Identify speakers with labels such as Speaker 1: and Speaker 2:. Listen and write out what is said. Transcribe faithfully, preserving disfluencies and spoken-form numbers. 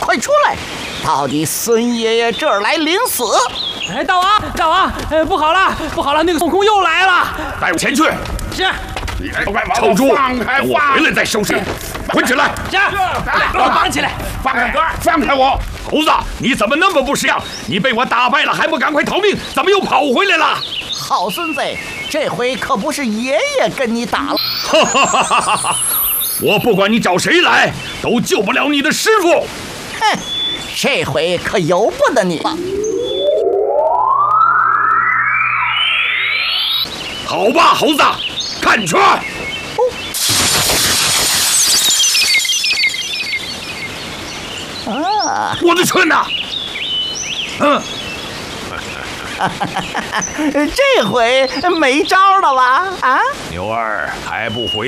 Speaker 1: 快出来！到底孙爷爷这儿来领死！
Speaker 2: 哎，大王，大王，呃，不好了，不好了，那个孙悟空又来了！
Speaker 3: 带我前去。
Speaker 2: 是。
Speaker 3: 臭猪，等我回来再收拾。滚起来！
Speaker 2: 是。来，把我绑起来！
Speaker 3: 放开！放开我！猴子，你怎么那么不识相？你被我打败了，还不赶快逃命？怎么又跑回来了？
Speaker 1: 好孙子，这回可不是爷爷跟你打了。
Speaker 3: 哈哈哈哈哈！我不管你找谁来，都救不了你的师傅。
Speaker 1: 哼，这回可由不得你了。
Speaker 3: 好吧，猴子，看拳！
Speaker 1: 哦、啊！
Speaker 3: 我的拳呢？嗯。
Speaker 1: 这回没招了吧？啊！
Speaker 3: 牛二还不回